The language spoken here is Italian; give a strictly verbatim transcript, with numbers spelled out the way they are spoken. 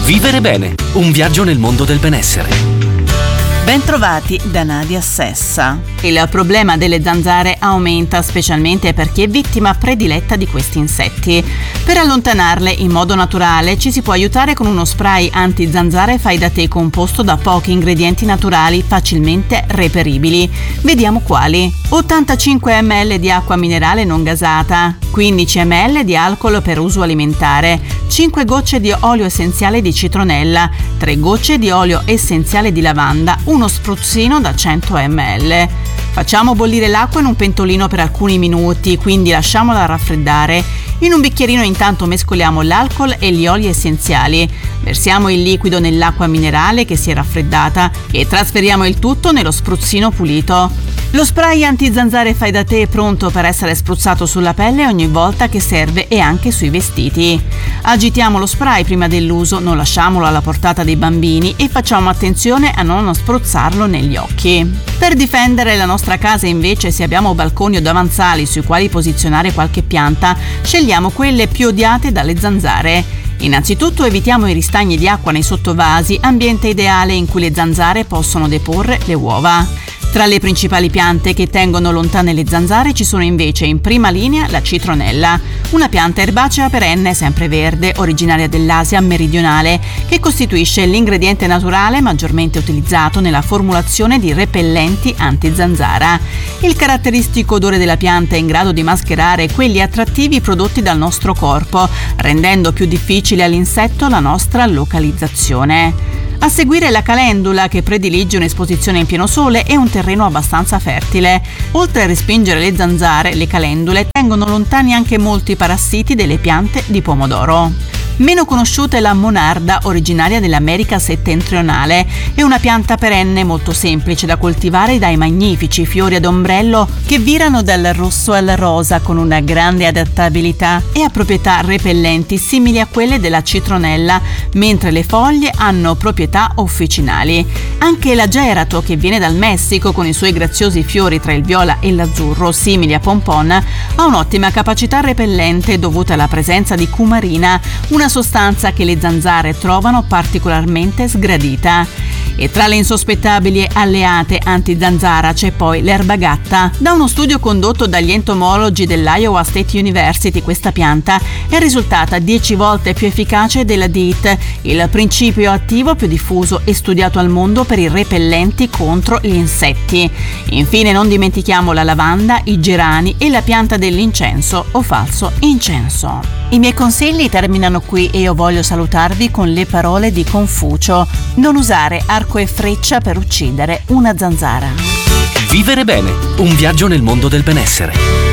Vivere bene, un viaggio nel mondo del benessere. Bentrovati da Nadia Sessa. Il problema delle zanzare aumenta specialmente per chi è vittima prediletta di questi insetti. Per allontanarle in modo naturale ci si può aiutare con uno spray anti-zanzare fai da te composto da pochi ingredienti naturali facilmente reperibili. Vediamo quali. ottantacinque millilitri di acqua minerale non gasata, quindici millilitri di alcol per uso alimentare, cinque gocce di olio essenziale di citronella, tre gocce di olio essenziale di lavanda, uno spruzzino da cento millilitri. Facciamo bollire l'acqua in un pentolino per alcuni minuti, quindi lasciamola raffreddare. In un bicchierino intanto mescoliamo l'alcol e gli oli essenziali. Versiamo il liquido nell'acqua minerale che si è raffreddata e trasferiamo il tutto nello spruzzino pulito. Lo spray anti-zanzare fai da te è pronto per essere spruzzato sulla pelle ogni volta che serve e anche sui vestiti. Agitiamo lo spray prima dell'uso, non lasciamolo alla portata dei bambini e facciamo attenzione a non spruzzarlo negli occhi. Per difendere la nostra casa invece, se abbiamo balconi o davanzali sui quali posizionare qualche pianta, scegliamo quelle più odiate dalle zanzare. Innanzitutto evitiamo i ristagni di acqua nei sottovasi, ambiente ideale in cui le zanzare possono deporre le uova. Tra le principali piante che tengono lontane le zanzare ci sono invece in prima linea la citronella, una pianta erbacea perenne sempreverde originaria dell'Asia meridionale che costituisce l'ingrediente naturale maggiormente utilizzato nella formulazione di repellenti anti-zanzara. Il caratteristico odore della pianta è in grado di mascherare quelli attrattivi prodotti dal nostro corpo, rendendo più difficile all'insetto la nostra localizzazione. A seguire la calendula, che predilige un'esposizione in pieno sole e un terreno abbastanza fertile. Oltre a respingere le zanzare, le calendule tengono lontani anche molti parassiti delle piante di pomodoro. Meno conosciuta è la monarda, originaria dell'America settentrionale. È una pianta perenne molto semplice da coltivare dai magnifici fiori ad ombrello che virano dal rosso al rosa con una grande adattabilità e ha proprietà repellenti simili a quelle della citronella, mentre le foglie hanno proprietà officinali. Anche l'agerato, che viene dal Messico con i suoi graziosi fiori tra il viola e l'azzurro simili a pompon, ha un'ottima capacità repellente dovuta alla presenza di cumarina, una sostanza che le zanzare trovano particolarmente sgradita. E tra le insospettabili alleate anti-zanzara c'è poi l'erba gatta. Da uno studio condotto dagli entomologi dell'Iowa State University, questa pianta è risultata dieci volte più efficace della D E E T, il principio attivo più diffuso e studiato al mondo per i repellenti contro gli insetti. Infine non dimentichiamo la lavanda, i gerani e la pianta dell'incenso o falso incenso. I miei consigli terminano qui e io voglio salutarvi con le parole di Confucio: non usare arco e freccia per uccidere una zanzara. Vivere bene, un viaggio nel mondo del benessere.